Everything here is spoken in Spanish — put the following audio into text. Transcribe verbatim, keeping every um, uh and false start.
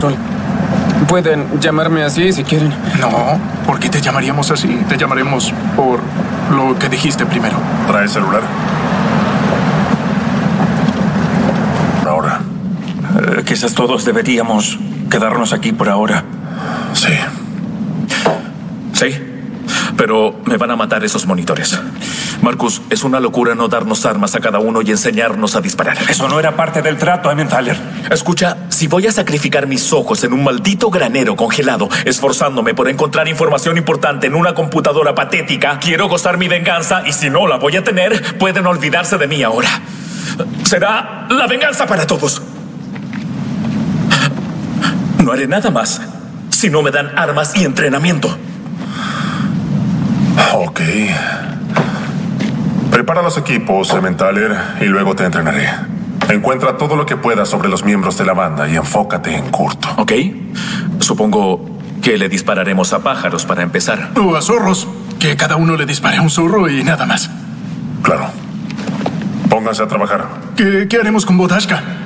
control. Pueden llamarme así si quieren. No, ¿por qué te llamaríamos así? Te llamaremos por lo que dijiste primero. ¿Trae celular? Ahora. Eh, quizás todos deberíamos quedarnos aquí por ahora. Sí. Sí, pero me van a matar esos monitores. Marcus, es una locura no darnos armas a cada uno y enseñarnos a disparar. Eso no era parte del trato, Emmentaler. Escucha, si voy a sacrificar mis ojos en un maldito granero congelado, esforzándome por encontrar información importante en una computadora patética, quiero gozar mi venganza y si no la voy a tener, pueden olvidarse de mí ahora. Será la venganza para todos. No haré nada más si no me dan armas y entrenamiento. Ok. Prepara los equipos, Emmentaler, y luego te entrenaré. Encuentra todo lo que puedas sobre los miembros de la banda y enfócate en Kurt. Ok. Supongo que le dispararemos a pájaros para empezar. O a zorros. Que cada uno le dispare a un zorro y nada más. Claro. Pónganse a trabajar. ¿Qué, qué haremos con Vodashka?